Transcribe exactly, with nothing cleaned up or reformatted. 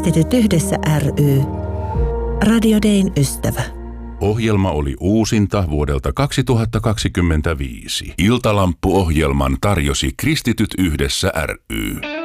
Kristityt yhdessä ry. Radio Dayn ystävä. Ohjelma oli uusinta vuodelta kaksituhattakaksikymmentäviisi. Iltalamppu-ohjelman tarjosi Kristityt yhdessä ry.